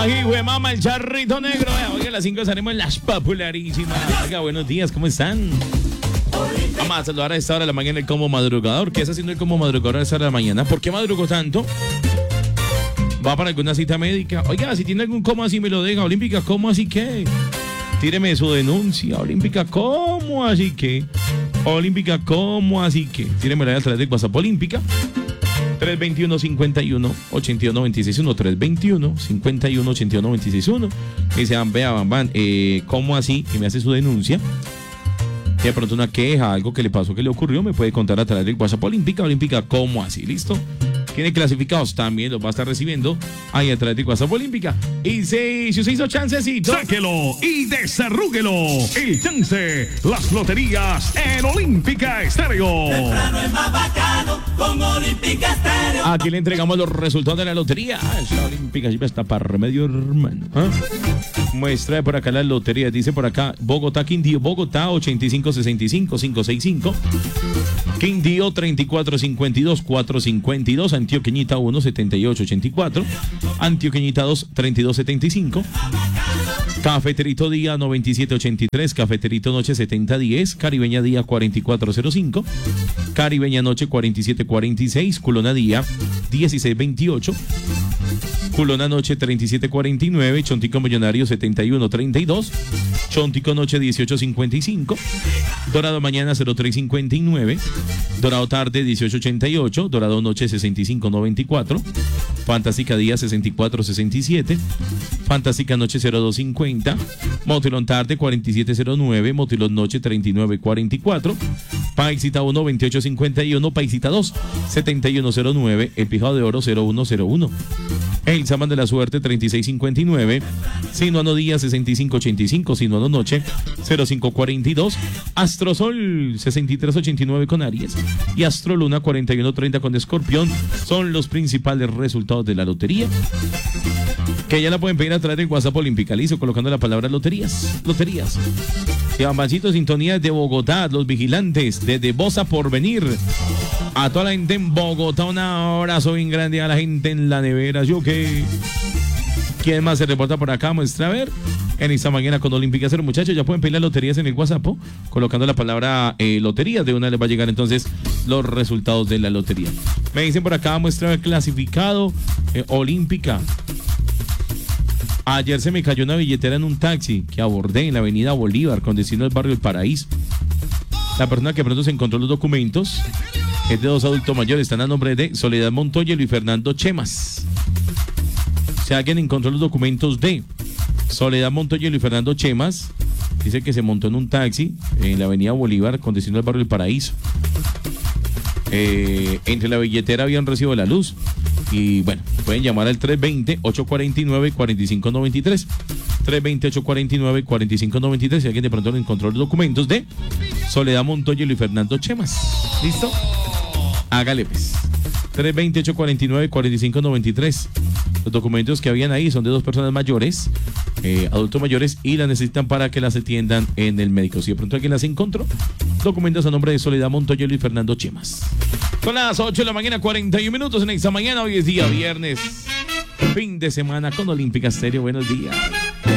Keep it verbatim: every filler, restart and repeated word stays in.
Ay, güey, mamá, el charrito negro. Hoy a las cinco estaremos en las popularísimas. Oiga, buenos días, ¿cómo están? Vamos a saludar a esta hora de la mañana el como madrugador. ¿Qué está haciendo el como madrugador a esta hora de la mañana? ¿Por qué madrugó tanto? ¿Va para alguna cita médica? Oiga, si tiene algún cómo así me lo deja. Olímpica, ¿cómo así qué? Tíreme su denuncia. Olímpica, ¿cómo así qué? Olímpica, ¿cómo así qué? Tíreme la a través de WhatsApp Olímpica. tres veintiuno, cincuenta y uno, ochenta y uno, veintiséis uno. tres veintiuno, cincuenta y uno, ochenta y uno, veintiséis uno. Me dice, vea, van, van, eh, ¿cómo así? Y me hace su denuncia. Si de pronto una queja, algo que le pasó, que le ocurrió, me puede contar a través del WhatsApp Olímpica. Olímpica, ¿cómo así? ¿Listo? Tiene clasificados, también los va a estar recibiendo ahí a través de WhatsApp Olímpica. Y si, si se hizo chancecito, sáquelo y desarrúguelo. El chance, las loterías en Olímpica Estéreo. Temprano es más bacano con Olímpica Estéreo. Aquí le entregamos los resultados de la lotería. La Olímpica siempre está para remedio, hermano. ¿Ah? Muestra de por acá la lotería. Dice por acá, Bogotá, Quindío, Bogotá, ochenta y cinco, sesenta y cinco, quinientos sesenta y cinco. Quindío, treinta y cuatro, cincuenta y dos, cuatrocientos cincuenta y dos. Antioqueñita uno, setenta y ocho, ochenta y cuatro. Antioqueñita dos, treinta y dos, setenta y cinco. Cafeterito Día noventa y siete, ochenta y tres. Cafeterito Noche setenta, diez. Caribeña Día cuarenta y cuatro, cero cinco. Caribeña Noche cuarenta y siete, cuarenta y seis. Culona Día dieciséis, veintiocho. Culona Noche treinta y siete, cuarenta y nueve. Chontico Millonario setenta y uno, treinta y dos. Chontico Noche dieciocho, cincuenta y cinco. Dorado Mañana cero tres, cincuenta y nueve. Dorado Tarde dieciocho, ochenta y ocho. Dorado Noche sesenta y cinco, noventa y cuatro. Fantástica Día sesenta y cuatro, sesenta y siete. Fantástica Noche cero dos, cincuenta. Motilón Tarde cuarenta y siete, cero nueve. Motilón Noche treinta y nueve, cuarenta y cuatro. Paisita uno, veintiocho, cincuenta y uno. Paisita dos, setenta y uno, cero nueve. El Pijado de Oro cero uno, cero uno. El Samán de la Suerte treinta y seis, cincuenta y nueve. Sinuano Día sesenta y cinco, ochenta y cinco. Sinuano Noche cero cinco, cuarenta y dos. Astrosol sesenta y tres, ochenta y nueve con Aries. Y Astroluna cuarenta y uno, treinta con Escorpión. Son los principales resultados de la lotería, que ya la pueden pedir a través del WhatsApp Olímpica, listo, colocando la palabra loterías. Loterías. Y Bambancito, sintonía de Bogotá, los vigilantes, desde Bosa por venir. A toda la gente en Bogotá, un abrazo bien grande a la gente en la nevera. Yo que. ¿Quién más se reporta por acá? Muestra a ver. En esta mañana con Olímpica Cero, muchachos, ya pueden pedir las loterías en el WhatsApp, ¿o? Colocando la palabra eh, loterías. De una les va a llegar entonces los resultados de la lotería. Me dicen por acá, muestra el clasificado eh, Olímpica. Ayer se me cayó una billetera en un taxi que abordé en la avenida Bolívar con destino al barrio El Paraíso. La persona que pronto se encontró los documentos es de dos adultos mayores, están a nombre de Soledad Montoya y Luis Fernando Chemas. O sea, alguien encontró los documentos de Soledad Montoya y Luis Fernando Chemas. Dice que se montó en un taxi en la avenida Bolívar con destino al barrio El Paraíso. Eh, entre la billetera había un recibo de la luz. Y bueno, pueden llamar al tres veinte, ocho cuarenta y nueve, cuarenta y cinco noventa y tres. tres veinte, ocho cuarenta y nueve, cuarenta y cinco noventa y tres. Si alguien de pronto no encontró los documentos de Soledad Montoya y Luis Fernando Chemas. ¿Listo? Hágale pues. tres veinte, ocho cuarenta y nueve, cuarenta y cinco noventa y tres. Los documentos que habían ahí son de dos personas mayores, eh, adultos mayores, y las necesitan para que las atiendan en el médico. Si de pronto alguien las encontró, documentos a nombre de Soledad Montoya y Luis Fernando Chemas. Son las ocho de la mañana, cuarenta y un minutos en esta mañana. Hoy es día viernes, fin de semana con Olímpica Estéreo. Buenos días.